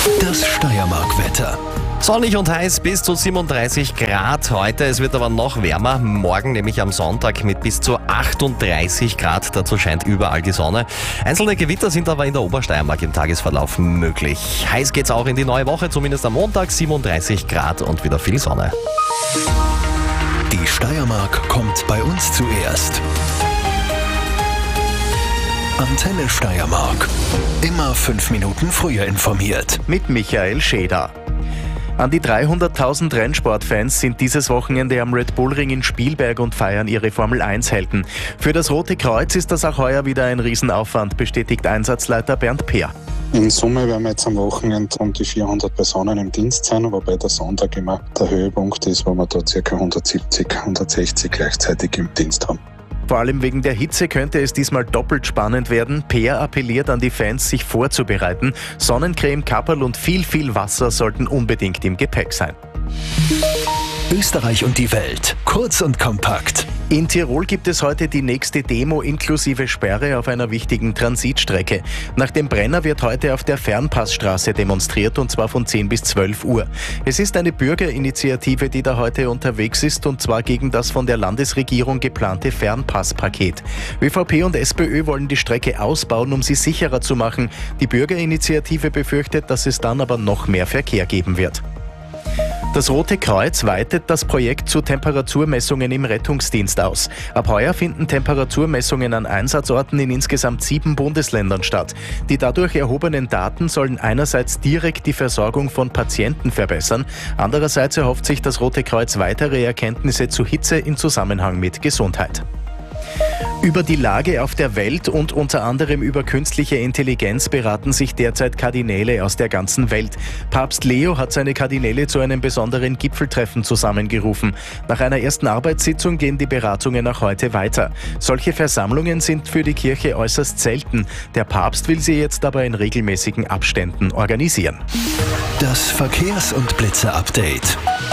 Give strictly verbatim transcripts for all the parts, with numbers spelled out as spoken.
Das Steiermark-Wetter. Sonnig und heiß bis zu siebenunddreißig Grad heute. Es wird aber noch wärmer. Morgen, nämlich am Sonntag, mit bis zu achtunddreißig Grad. Dazu scheint überall die Sonne. Einzelne Gewitter sind aber in der Obersteiermark im Tagesverlauf möglich. Heiß geht's auch in die neue Woche, zumindest am Montag. siebenunddreißig Grad und wieder viel Sonne. Die Steiermark kommt bei uns zuerst. Antenne Steiermark. Immer fünf Minuten früher informiert. Mit Michael Scheder. An die dreihunderttausend Rennsportfans sind dieses Wochenende am Red Bull Ring in Spielberg und feiern ihre Formel eins Helden. Für das Rote Kreuz ist das auch heuer wieder ein Riesenaufwand, bestätigt Einsatzleiter Bernd Peer. In Summe werden wir jetzt am Wochenende um die vierhundert Personen im Dienst sein, wobei der Sonntag immer der Höhepunkt ist, wo wir da ca. hundertsiebzig, hundertsechzig gleichzeitig im Dienst haben. Vor allem wegen der Hitze könnte es diesmal doppelt spannend werden. Peer appelliert an die Fans, sich vorzubereiten. Sonnencreme, Kapperl und viel, viel Wasser sollten unbedingt im Gepäck sein. Österreich und die Welt. Kurz und kompakt. In Tirol gibt es heute die nächste Demo inklusive Sperre auf einer wichtigen Transitstrecke. Nach dem Brenner wird heute auf der Fernpassstraße demonstriert, und zwar von zehn bis zwölf Uhr. Es ist eine Bürgerinitiative, die da heute unterwegs ist, und zwar gegen das von der Landesregierung geplante Fernpasspaket. ÖVP und SPÖ wollen die Strecke ausbauen, um sie sicherer zu machen. Die Bürgerinitiative befürchtet, dass es dann aber noch mehr Verkehr geben wird. Das Rote Kreuz weitet das Projekt zu Temperaturmessungen im Rettungsdienst aus. Ab heuer finden Temperaturmessungen an Einsatzorten in insgesamt sieben Bundesländern statt. Die dadurch erhobenen Daten sollen einerseits direkt die Versorgung von Patienten verbessern, andererseits erhofft sich das Rote Kreuz weitere Erkenntnisse zu Hitze im Zusammenhang mit Gesundheit. Über die Lage auf der Welt und unter anderem über künstliche Intelligenz beraten sich derzeit Kardinäle aus der ganzen Welt. Papst Leo hat seine Kardinäle zu einem besonderen Gipfeltreffen zusammengerufen. Nach einer ersten Arbeitssitzung gehen die Beratungen auch heute weiter. Solche Versammlungen sind für die Kirche äußerst selten. Der Papst will sie jetzt aber in regelmäßigen Abständen organisieren. Das Verkehrs- und Blitzer-Update.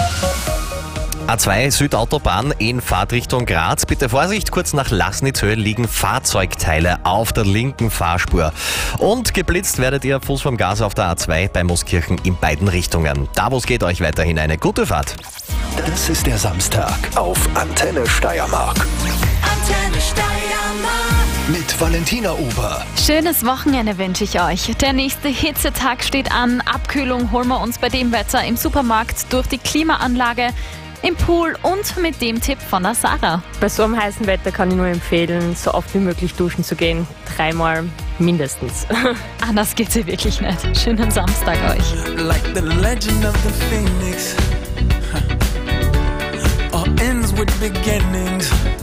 A zwei Südautobahn in Fahrtrichtung Graz. Bitte Vorsicht, kurz nach Laßnitzhöhe liegen Fahrzeugteile auf der linken Fahrspur. Und geblitzt werdet ihr Fuß vom Gas auf der A zwei bei Mooskirchen in beiden Richtungen. Davos geht euch weiterhin eine gute Fahrt. Das ist der Samstag auf Antenne Steiermark. Antenne Steiermark. Mit Valentina Ober. Schönes Wochenende wünsche ich euch. Der nächste Hitzetag steht an. Abkühlung holen wir uns bei dem Wetter im Supermarkt durch die Klimaanlage, im Pool und mit dem Tipp von der Sarah. Bei so einem heißen Wetter kann ich nur empfehlen, so oft wie möglich duschen zu gehen. Dreimal mindestens. Anders geht's hier wirklich nicht. Schönen Samstag euch. Like the legend of the phoenix, huh. All ends with beginnings.